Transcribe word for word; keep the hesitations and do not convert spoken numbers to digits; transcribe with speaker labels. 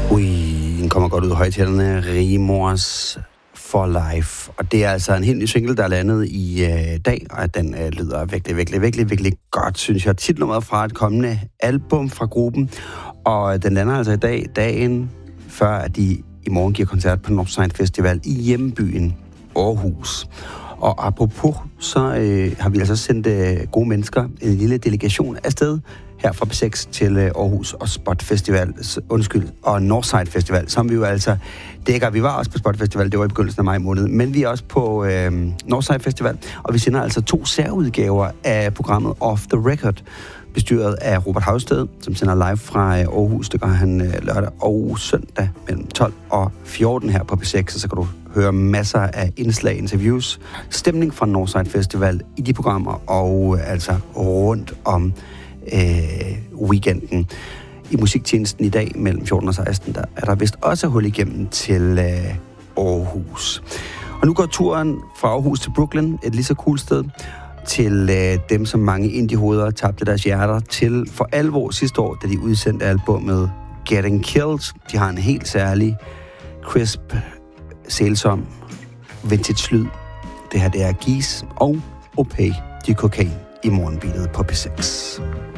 Speaker 1: Ui, den kommer godt ud af højtalerne. Remors for Life. Og det er altså en helt ny single, der er landet i øh, dag, og den øh, lyder virkelig, virkelig, virkelig, virkelig godt, synes jeg. Titelnummeret fra et kommende album fra gruppen. Og den lander altså i dag, dagen før, at de i morgen giver koncert på Northside Festival i hjembyen Aarhus. Og apropos, så øh, har vi altså sendt øh, gode mennesker, en lille delegation afsted her fra P seks til øh, Aarhus og Spot Festival, undskyld, og Northside Festival, som vi jo altså dækker. Vi var også på Spot Festival, det var i begyndelsen af maj måned, men vi er også på øh, Northside Festival, og vi sender altså to særudgaver af programmet Off the Record, bestyret af Robert Havsted, som sender live fra øh, Aarhus. Det gør han øh, lørdag og søndag mellem tolv og fjorten her på P seks, og så kan du høre masser af indslag, interviews, stemning fra Northside Festival i de programmer, og øh, altså rundt om øh, weekenden. I musiktjenesten i dag mellem fjorten og seksten, der er der vist også hul igennem til øh, Aarhus. Og nu går turen fra Aarhus til Brooklyn, et lige så cool sted, til øh, dem, som mange indie-hoveder tabte deres hjerter til for alvor sidste år, da de udsendte albumet Getting Killed. De har en helt særlig, crisp, sælsom, vintage lyd. Det her, det er Geese og Opay de Cocaine i morgenbeatet på P seks.